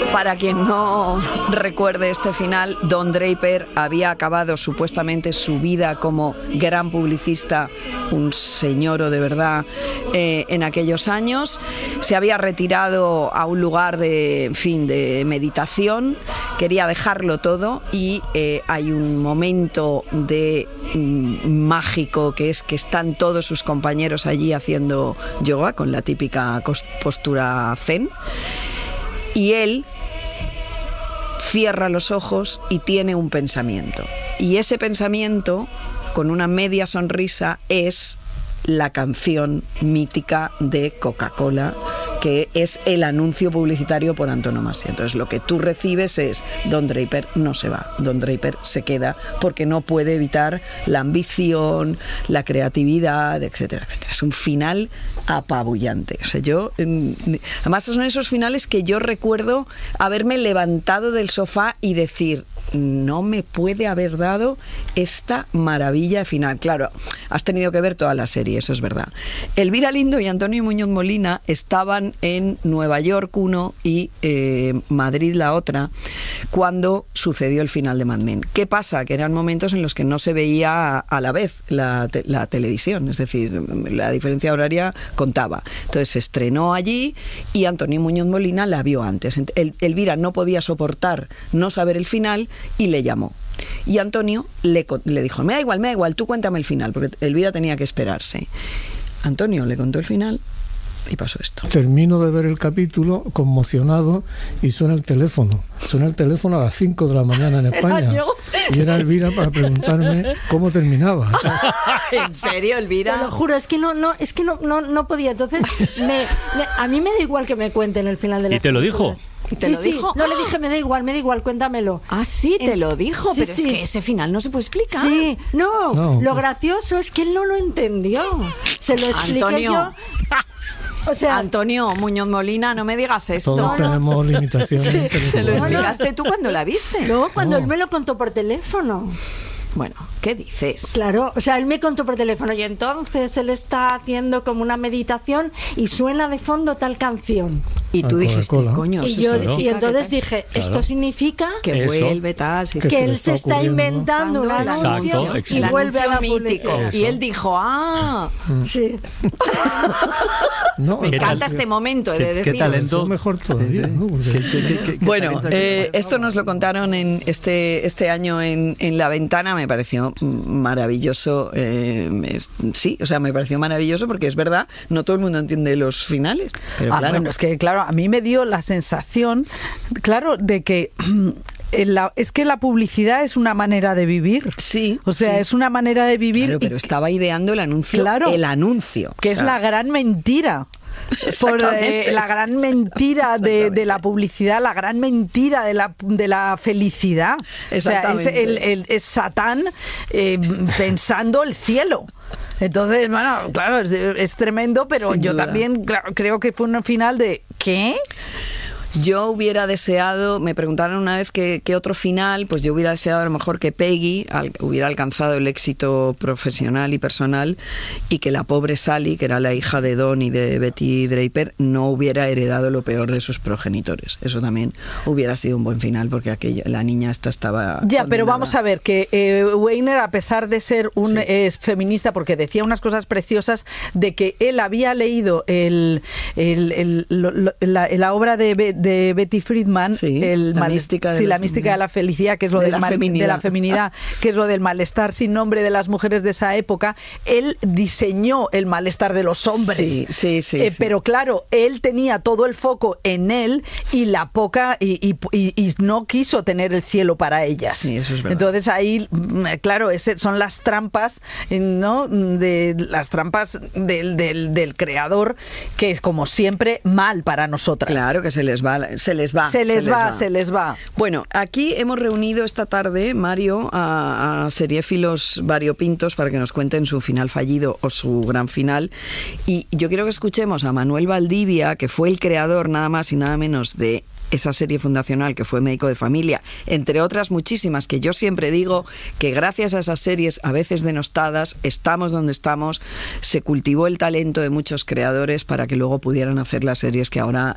Para quien no recuerde este final, Don Draper había acabado supuestamente su vida como gran publicista, un señoro de verdad, en aquellos años. Se había retirado a un lugar de meditación, quería dejarlo todo y hay un momento mágico que es que están todos sus compañeros allí haciendo yoga con la típica postura zen y él cierra los ojos y tiene un pensamiento. Y ese pensamiento, con una media sonrisa, es la canción mítica de Coca-Cola, que es el anuncio publicitario por antonomasia. Entonces lo que tú recibes es: Don Draper no se va, Don Draper se queda porque no puede evitar la ambición, la creatividad, etcétera, etcétera. Es un final apabullante. O sea, además son esos finales que yo recuerdo haberme levantado del sofá y decir: no me puede haber dado esta maravilla final. Claro, has tenido que ver toda la serie, eso es verdad. Elvira Lindo y Antonio Muñoz Molina estaban en Nueva York uno y Madrid la otra cuando sucedió el final de Mad Men. ¿Qué pasa? Que eran momentos en los que no se veía a la vez la televisión, es decir, la diferencia horaria contaba. Entonces se estrenó allí y Antonio Muñoz Molina la vio antes. Elvira no podía soportar no saber el final y le llamó. Y Antonio le dijo: me da igual, tú cuéntame el final, porque Elvira tenía que esperarse. Antonio le contó el final y pasó esto. Termino de ver el capítulo conmocionado y suena el teléfono. Suena el teléfono a las 5 de la mañana en España. Y era Elvira para preguntarme cómo terminaba. ¿En serio, Elvira? Te lo juro, es que no podía. Entonces, a mí me da igual que me cuenten el final de la. ¿Y te lo dijo? ¿Te lo dijo? No, le dije, me da igual, cuéntamelo. Ah, sí, te lo dijo, sí, pero es que ese final no se puede explicar. Sí, no, lo gracioso es que él no lo entendió. Se lo expliqué Antonio. yo. O sea, Antonio Muñoz Molina, no me digas esto. Todos tenemos limitaciones. ¿Se lo explicaste tú cuando la viste? No, cuando él me lo contó por teléfono. Bueno, ¿qué dices? Claro, o sea, él me contó por teléfono y entonces él está haciendo como una meditación y suena de fondo tal canción. Y tú dijiste, coño, y entonces dije, esto significa que vuelve tal, que él se está inventando un anuncio y vuelve a la mítico. Y él dijo, sí. Me encanta este momento de decir. ¿Qué talento? Mejor todavía, ¿no? Bueno, esto nos lo contaron en este año en La Ventana. Me pareció maravilloso. Sí, o sea, me pareció maravilloso porque es verdad, no todo el mundo entiende los finales. Pero claro, bueno, es que claro, a mí me dio la sensación, claro, de que es que la publicidad es una manera de vivir. Sí. O sea, es una manera de vivir. Claro, pero estaba ideando el anuncio. Claro, el anuncio. Que es la gran mentira. Por la gran mentira de la publicidad, la gran mentira de la felicidad. O sea, es Satán pensando el cielo. Entonces, bueno, claro, es tremendo, pero yo también creo que fue un final de ¿qué? Yo hubiera deseado, me preguntaron una vez qué otro final, pues yo hubiera deseado a lo mejor que Peggy hubiera alcanzado el éxito profesional y personal y que la pobre Sally, que era la hija de Don y de Betty Draper, no hubiera heredado lo peor de sus progenitores. Eso también hubiera sido un buen final porque la niña estaba ya, condenada. Pero vamos a ver, que Weiner, a pesar de ser un feminista, porque decía unas cosas preciosas de que él había leído la obra de Betty Friedman, la mística de la felicidad, que es lo de la feminidad, que es lo del malestar sin nombre de las mujeres de esa época. Él diseñó el malestar de los hombres. Pero claro, él tenía todo el foco en él y la poca y no quiso tener el cielo para ellas. Sí, eso es verdad. Entonces ahí, claro, son las trampas, ¿no? Las trampas del creador, que es como siempre mal para nosotras. Claro que se les va. Se les va. Bueno, aquí hemos reunido esta tarde, Mario, a seriéfilos variopintos para que nos cuenten su final fallido o su gran final. Y yo quiero que escuchemos a Manuel Valdivia, que fue el creador nada más y nada menos de esa serie fundacional que fue Médico de Familia, entre otras muchísimas, que yo siempre digo que gracias a esas series, a veces denostadas, estamos donde estamos, se cultivó el talento de muchos creadores para que luego pudieran hacer las series que ahora,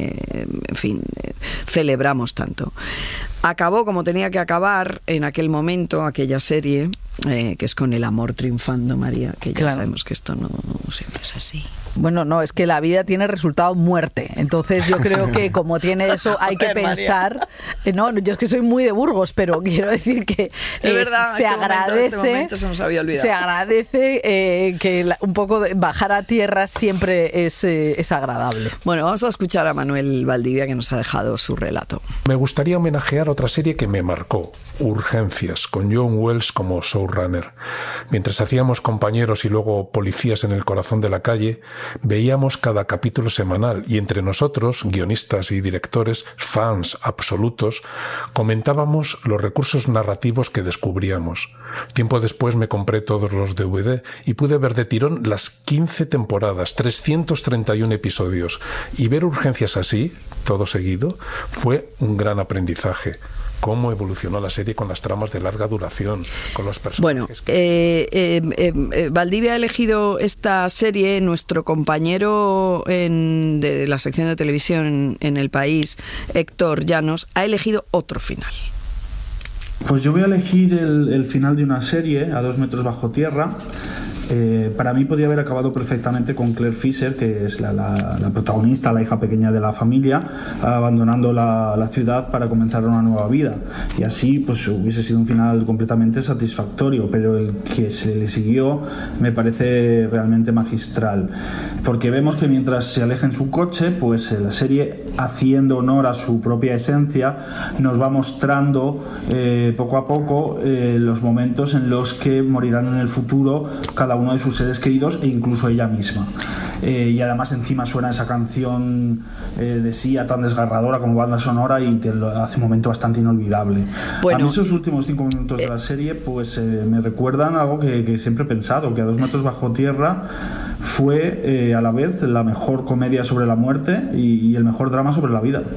celebramos tanto. Acabó como tenía que acabar en aquel momento, aquella serie, que es con el amor triunfando, María, que ya sabemos que esto no siempre es así. Bueno, no, es que la vida tiene resultado muerte. Entonces yo creo que como tiene eso hay que pensar... No, yo es que soy muy de Burgos, pero quiero decir que verdad, se agradece se nos había olvidado. Se agradece que un poco bajar a tierra siempre es agradable. Bueno, vamos a escuchar a Manuel Valdivia, que nos ha dejado su relato. Me gustaría homenajear otra serie que me marcó, Urgencias, con John Wells como showrunner. Mientras hacíamos compañeros y luego policías en el corazón de la calle, veíamos cada capítulo semanal y entre nosotros, guionistas y directores, fans absolutos, comentábamos los recursos narrativos que descubríamos. Tiempo después me compré todos los DVD y pude ver de tirón las 15 temporadas, 331 episodios, y ver Urgencias así, todo seguido, fue un gran aprendizaje. Cómo evolucionó la serie con las tramas de larga duración, con los personajes. Bueno, Valdivia ha elegido esta serie. Nuestro compañero de la sección de televisión en El País, Héctor Llanos, ha elegido otro final. Pues yo voy a elegir el final de una serie, A 2 metros bajo tierra. Para mí podía haber acabado perfectamente con Claire Fisher, que es la protagonista, la hija pequeña de la familia, abandonando la ciudad para comenzar una nueva vida, y así pues hubiese sido un final completamente satisfactorio, pero el que se le siguió me parece realmente magistral, porque vemos que mientras se aleja en su coche, pues la serie, haciendo honor a su propia esencia, nos va mostrando poco a poco los momentos en los que morirán en el futuro cada uno de sus seres queridos e incluso ella misma. Y además encima suena esa canción de Sia tan desgarradora como banda sonora y te lo hace un momento bastante inolvidable. Bueno, a mí esos últimos 5 minutos de la serie pues me recuerdan algo que siempre he pensado, que A 2 metros bajo tierra fue a la vez la mejor comedia sobre la muerte y el mejor drama sobre la vida.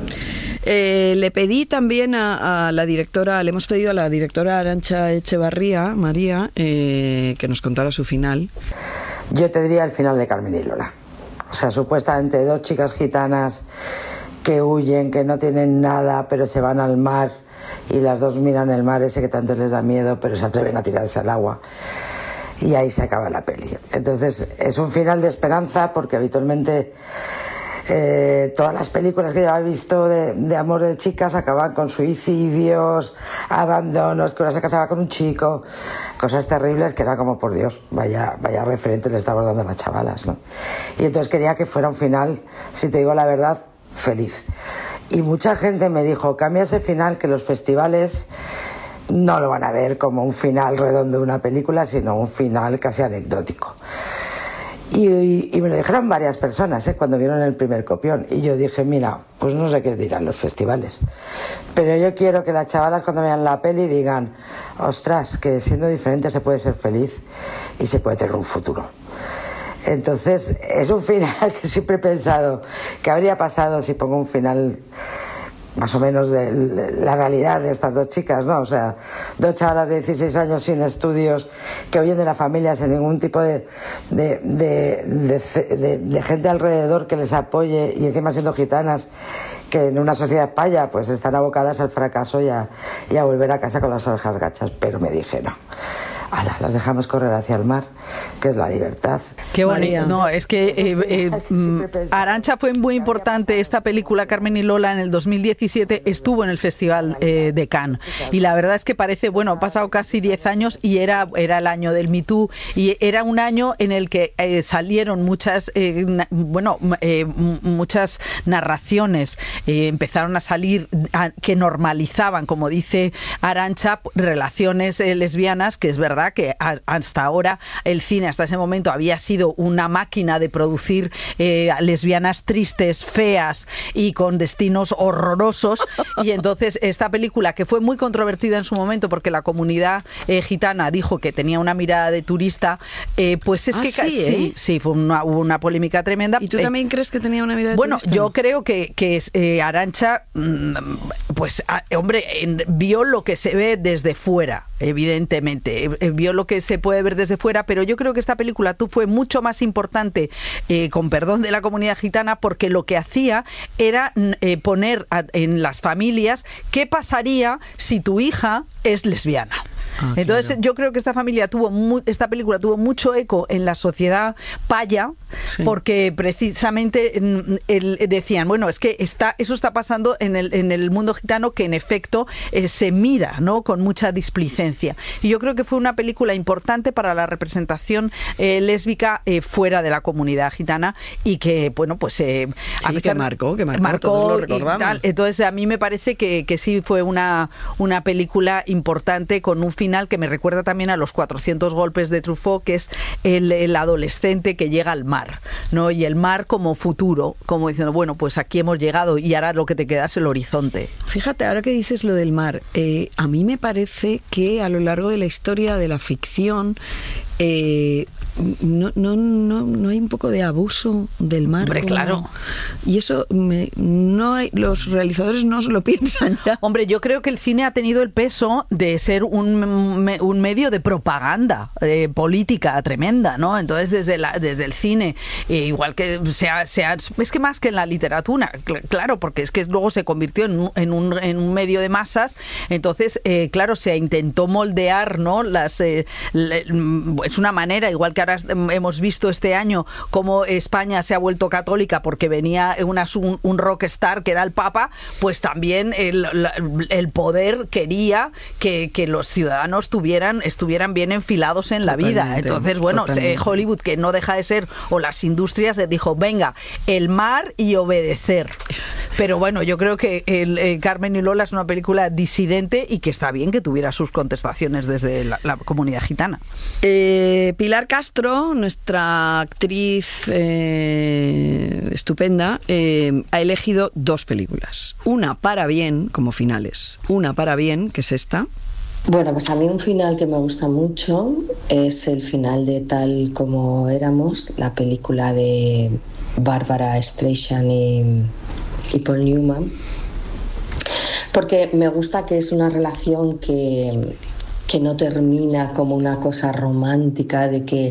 Le pedí también a la directora, le hemos pedido a la directora Arantxa Echevarría, María, que nos contara su final. Yo te diría el final de Carmen y Lola. O sea, supuestamente 2 chicas gitanas que huyen, que no tienen nada, pero se van al mar y las 2 miran el mar ese que tanto les da miedo, pero se atreven a tirarse al agua. Y ahí se acaba la peli. Entonces, es un final de esperanza porque habitualmente... todas las películas que yo he visto de amor de chicas acaban con suicidios, abandonos, que una se casaba con un chico, cosas terribles que era como, por Dios, vaya referente le estamos dando a las chavalas, ¿no? Y entonces quería que fuera un final, si te digo la verdad, feliz. Y mucha gente me dijo, cambia ese final, que los festivales no lo van a ver como un final redondo de una película, sino un final casi anecdótico. Y me lo dijeron varias personas cuando vieron el primer copión. Y yo dije, mira, pues no sé qué dirán los festivales, pero yo quiero que las chavalas cuando vean la peli digan, ostras, que siendo diferente se puede ser feliz y se puede tener un futuro. Entonces es un final que siempre he pensado que habría pasado si pongo un final más o menos de la realidad de estas 2 chicas, ¿no? O sea, 2 chavalas de 16 años sin estudios, que huyen de la familia sin ningún tipo de gente alrededor que les apoye, y encima siendo gitanas, que en una sociedad paya pues están abocadas al fracaso y a volver a casa con las orejas gachas. Pero me dije, no, las dejamos correr hacia el mar, que es la libertad. Qué bonito. No, es que Arantxa fue muy importante. Esta película, Carmen y Lola, en el 2017 estuvo en el Festival de Cannes. Y la verdad es que parece, bueno, ha pasado casi 10 años y era el año del Me Too, y era un año en el que salieron muchas muchas narraciones, empezaron a salir que normalizaban, como dice Arantxa, relaciones lesbianas, que es verdad verdad que hasta ahora el cine, hasta ese momento, había sido una máquina de producir lesbianas tristes, feas y con destinos horrorosos, y entonces esta película, que fue muy controvertida en su momento porque la comunidad gitana dijo que tenía una mirada de turista, pues es sí, hubo una polémica tremenda. ¿Y tú también crees que tenía una mirada de turista? Bueno, yo creo que Arantxa, pues hombre, vio lo que se ve desde fuera, evidentemente, vio lo que se puede ver desde fuera, pero yo creo que esta película fue mucho más importante, con perdón de la comunidad gitana, porque lo que hacía era poner en las familias qué pasaría si tu hija es lesbiana. Entonces, claro, yo creo que esta película tuvo mucho eco en la sociedad paya, porque precisamente decían, bueno, es que eso está pasando en el mundo gitano, que en efecto se mira, ¿no?, con mucha displicencia. Y yo creo que fue una película importante para la representación lésbica fuera de la comunidad gitana, y que, bueno, pues que marcó, todos lo recordamos. Tal. Entonces, a mí me parece que sí fue una película importante, con un final que me recuerda también a Los 400 golpes de Truffaut, que es el adolescente que llega al mar, ¿no? Y el mar como futuro, como diciendo, bueno, pues aquí hemos llegado y ahora lo que te queda es el horizonte. Fíjate, ahora que dices lo del mar, a mí me parece que a lo largo de la historia de la ficción no hay un poco de abuso del mar. Hombre, claro. Y eso los realizadores no se lo piensan ya. Hombre, yo creo que el cine ha tenido el peso de ser un medio de propaganda política tremenda, ¿no? Entonces, desde el cine, igual que es que más que en la literatura, claro, porque es que luego se convirtió en un medio de masas. Entonces, claro, se intentó moldear, ¿no? Es una manera, igual que ahora hemos visto este año cómo España se ha vuelto católica porque venía un rockstar que era el Papa, pues también el poder quería que los ciudadanos estuvieran bien enfilados en la vida. Entonces, bueno, Hollywood, que no deja de ser, o las industrias, dijo, venga, el mar y obedecer. Pero bueno, yo creo que Carmen y Lola es una película disidente y que está bien que tuviera sus contestaciones desde la comunidad gitana. Pilar Castro, nuestra actriz estupenda, ha elegido dos películas. Una para bien, como finales. Una para bien, que es esta. Bueno, pues a mí un final que me gusta mucho es el final de Tal como éramos, la película de Barbara Streisand y Paul Newman, porque me gusta que es una relación que no termina como una cosa romántica de que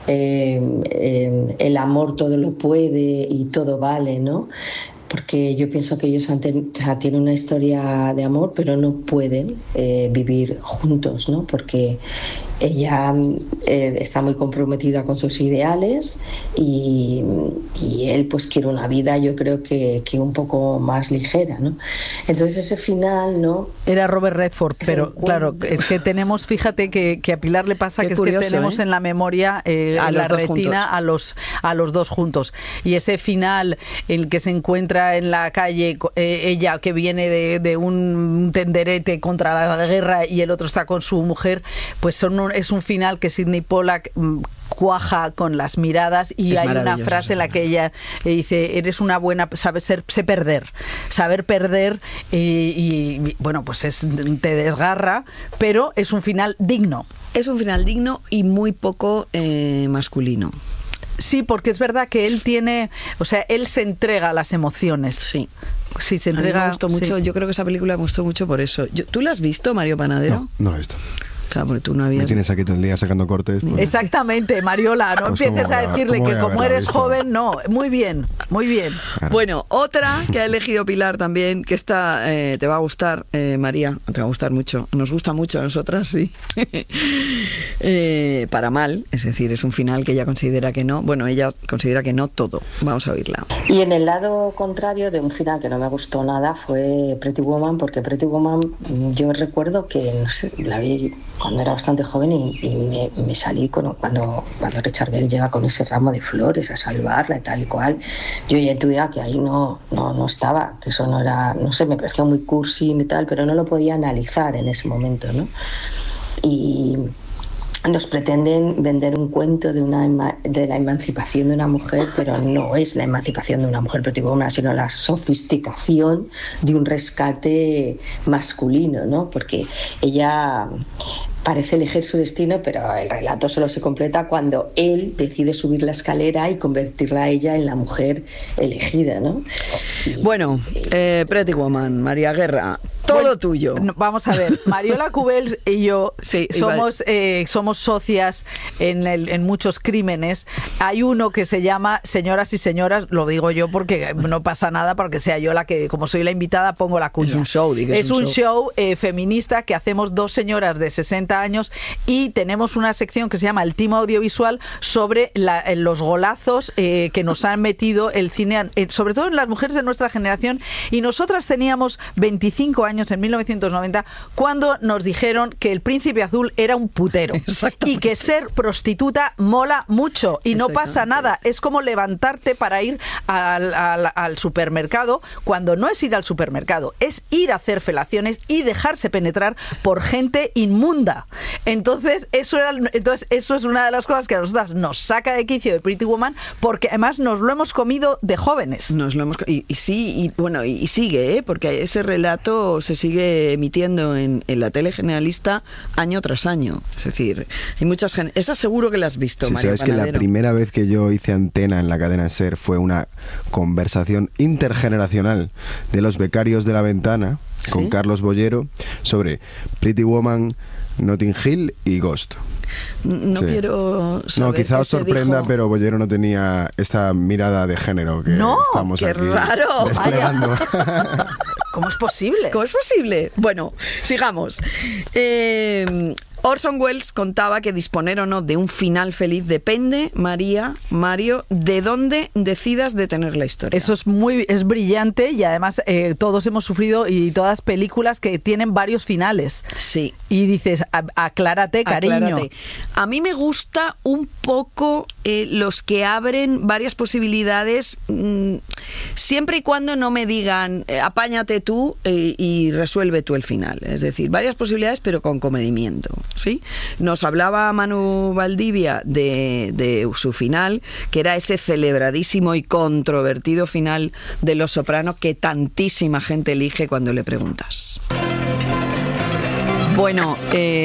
el amor todo lo puede y todo vale, ¿no? Porque yo pienso que ellos tienen una historia de amor, pero no pueden vivir juntos, ¿no? Porque ella está muy comprometida con sus ideales y él pues quiere una vida, yo creo que un poco más ligera, ¿no? Entonces ese final, ¿no? Era Robert Redford, pero claro, es que tenemos, fíjate que a Pilar le pasa que curioso, es que tenemos en la memoria, en la retina, a los dos juntos. Y ese final, el que se encuentra en la calle, ella que viene de un tenderete contra la guerra y el otro está con su mujer, pues es un final que Sidney Pollack cuaja con las miradas, y hay una frase en la que ella dice, eres una buena, saber perder, y bueno, pues te desgarra, pero es un final digno. Es un final digno y muy poco masculino. Sí, porque es verdad que él él se entrega a las emociones. Sí. Sí, se entrega. A mí me gustó mucho, yo creo que esa película me gustó mucho por eso. ¿Tú la has visto, Mario Panadero? No la he visto. Claro, porque tú no habías... Me tienes aquí todo el día sacando cortes. Pues... Exactamente, Mariola, no pues empieces a decirle que como eres joven, no. Muy bien, muy bien. Claro. Bueno, otra que ha elegido Pilar también, que esta te va a gustar, María, te va a gustar mucho. Nos gusta mucho a nosotras, sí. Para mal, es decir, es un final que ella considera que no. Bueno, ella considera que no todo. Vamos a oírla. Y en el lado contrario de un final que no me gustó nada fue Pretty Woman, porque Pretty Woman, yo recuerdo que, no sé, la vi cuando era bastante joven y me salí cuando Richard Gere llega con ese ramo de flores a salvarla y tal y cual. Yo ya intuía que ahí no estaba, que eso no era, no sé, me pareció muy cursi y tal, pero no lo podía analizar en ese momento, ¿no? Y nos pretenden vender un cuento de la emancipación de una mujer, pero no es la emancipación de una mujer Pretty Woman, sino la sofisticación de un rescate masculino, ¿no? Porque ella parece elegir su destino, pero el relato solo se completa cuando él decide subir la escalera y convertirla a ella en la mujer elegida, ¿no? Bueno, Pretty Woman, María Guerra, todo tuyo. Vamos a ver, Mariola Cubels y yo somos socias en muchos crímenes. Hay uno que se llama Señoras y Señoras, lo digo yo porque no pasa nada, porque sea yo la que, como soy la invitada, pongo la cuña. Es un show, es un show feminista que hacemos dos señoras de 60 años y tenemos una sección que se llama El Timo Audiovisual sobre los golazos que nos han metido el cine, sobre todo en las mujeres de nuestra generación, y nosotras teníamos 25 años en 1990 cuando nos dijeron que El Príncipe Azul era un putero y que ser prostituta mola mucho y no pasa nada, es como levantarte para ir al supermercado, cuando no es ir al supermercado, es ir a hacer felaciones y dejarse penetrar por gente inmunda. Entonces eso es una de las cosas que a nosotras nos saca de quicio de Pretty Woman, porque además nos lo hemos comido de jóvenes. Y sigue, porque ese relato se sigue emitiendo en la tele generalista año tras año. Es decir, hay muchas esas seguro que las has visto, sí, María sabes Panadero. Que la primera vez que yo hice antena en la cadena SER fue una conversación intergeneracional de los becarios de La Ventana, ¿sí?, con Carlos Bollero, sobre Pretty Woman, Notting Hill y Ghost. No quiero saber. No, quizá os sorprenda, pero Bollero no tenía esta mirada de género que estamos qué aquí raro. desplegando. ¿Cómo es posible? ¿Cómo es posible? Bueno, sigamos. Orson Welles contaba que disponer o no de un final feliz depende, Mario, de dónde decidas detener la historia. Eso es brillante, y además todos hemos sufrido, y todas películas que tienen varios finales. Sí. Y dices, aclárate, cariño. A mí me gusta un poco los que abren varias posibilidades, siempre y cuando no me digan apáñate tú y resuelve tú el final. Es decir, varias posibilidades, pero con comedimiento. ¿Sí? Nos hablaba Manu Valdivia de su final, que era ese celebradísimo y controvertido final de Los Soprano que tantísima gente elige cuando le preguntas. Bueno,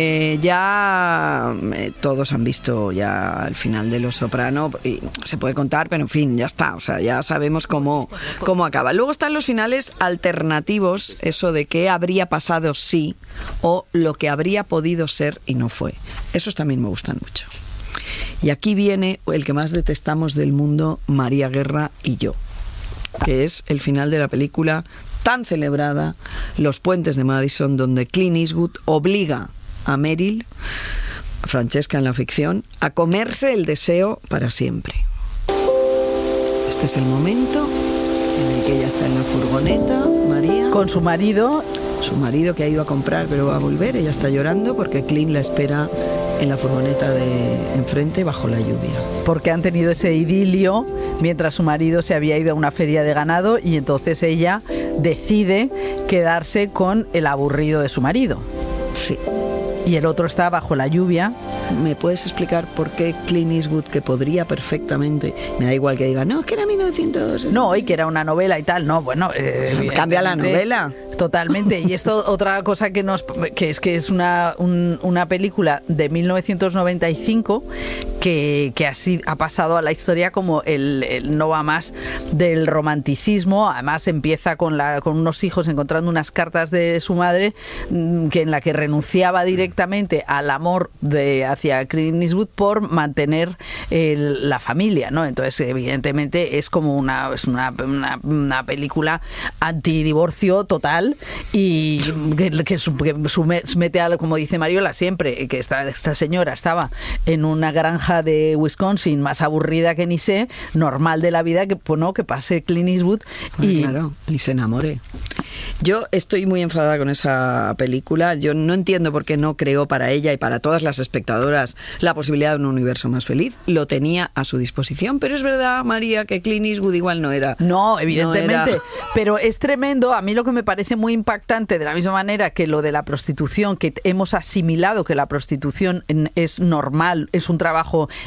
ya todos han visto ya el final de Los Soprano, y se puede contar, pero en fin, ya está, o sea, ya sabemos cómo acaba. Luego están los finales alternativos, eso de qué habría pasado si, o lo que habría podido ser y no fue. Esos también me gustan mucho. Y aquí viene el que más detestamos del mundo, María Guerra y yo, que es el final de la película tan celebrada, Los Puentes de Madison, donde Clint Eastwood obliga a Meryl, a Francesca en la ficción, a comerse el deseo para siempre. Este es el momento en el que ella está en la furgoneta, María, con su marido que ha ido a comprar pero va a volver. Ella está llorando porque Clint la espera en la furgoneta de enfrente bajo la lluvia. Porque han tenido ese idilio mientras su marido se había ido a una feria de ganado, y entonces ella decide quedarse con el aburrido de su marido. Sí. Y el otro está bajo la lluvia. ¿Me puedes explicar por qué Clint Eastwood, que podría perfectamente, me da igual que diga, no, es que era 1900... No, y que era una novela y tal, no, bueno... cambia la novela. Totalmente, y esto otra cosa que es una película de 1995 que así ha pasado a la historia como el no va más del romanticismo. Además empieza con unos hijos encontrando unas cartas de su madre, que en la que renunciaba directamente al amor hacia Clint Eastwood por mantener la familia, ¿no? Entonces evidentemente es como una película antidivorcio total, y que mete a, como dice Mariola siempre, que esta señora estaba en una granja de Wisconsin más aburrida que ni sé, normal de la vida, que pase Clint Eastwood y se enamore. Yo estoy muy enfadada con esa película. Yo no entiendo por qué no creó para ella y para todas las espectadoras la posibilidad de un universo más feliz. Lo tenía a su disposición, pero es verdad, María, que Clint Eastwood igual no era. No, evidentemente. No era... Pero es tremendo. A mí lo que me parece muy impactante, de la misma manera que lo de la prostitución, que hemos asimilado que la prostitución es normal, es un trabajo